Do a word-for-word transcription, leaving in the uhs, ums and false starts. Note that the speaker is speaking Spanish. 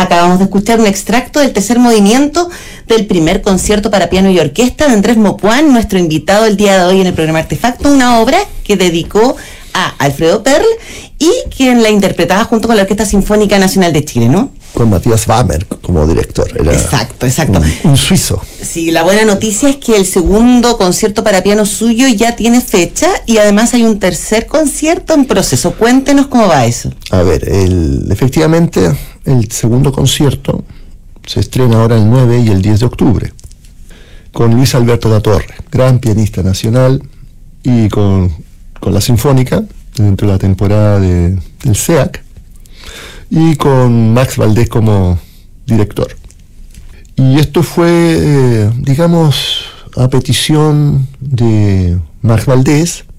Acabamos de escuchar un extracto del tercer movimiento del primer concierto para piano y orquesta de Andrés Mopuán, nuestro invitado el día de hoy en el programa Artefacto, una obra que dedicó a Alfredo Perl y quien la interpretaba junto con la Orquesta Sinfónica Nacional de Chile, ¿no? Con Matías Wammer como director. Era exacto, exacto. Un, un suizo. Sí, la buena noticia es que el segundo concierto para piano suyo ya tiene fecha y además hay un tercer concierto en proceso. Cuéntenos cómo va eso. A ver, el, efectivamente el segundo concierto se estrena ahora el nueve y el diez de octubre con Luis Alberto Latorre, gran pianista nacional, y con, con la Sinfónica dentro de la temporada de, del C E A C, y con Max Valdés como director. Y esto fue, eh, digamos, a petición de Max Valdés,